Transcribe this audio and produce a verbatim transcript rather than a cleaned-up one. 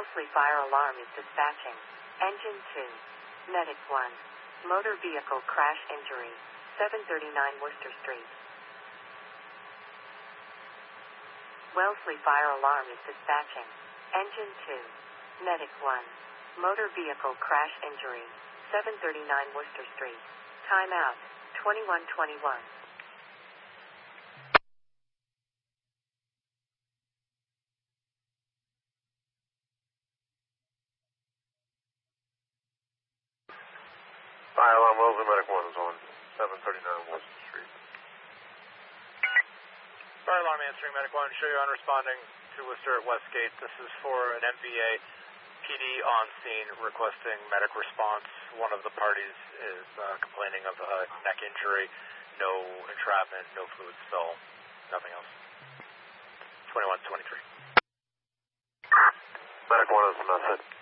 Wellesley Fire Alarm is dispatching. Engine two. Medic one. Motor vehicle crash injury. seven thirty-nine Worcester Street. Wellesley Fire Alarm is dispatching. Engine two. Medic one. Motor vehicle crash injury. seven thirty-nine Worcester Street. Timeout. twenty-one twenty-one. Fire alarm, Wellesley Medic one is on seven thirty-nine Worcester Street. Fire alarm answering, Medic one, show you on responding to Worcester at Westgate. This is for an M V A P D on scene requesting medic response. One of the parties is uh, complaining of a neck injury, no entrapment, no fluid spill, nothing else. twenty-one twenty-three. Medic one is the message.